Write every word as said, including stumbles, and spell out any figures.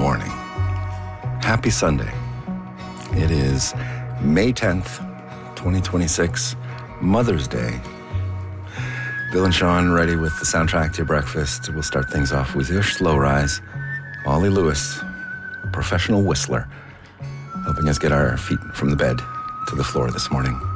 morning. Happy Sunday. It is May tenth, twenty twenty-six, Mother's Day. Bill and Sean ready with the soundtrack to your breakfast. We'll start things off with your slow rise. Ollie Lewis, a professional whistler, helping us get our feet from the bed to the floor this morning.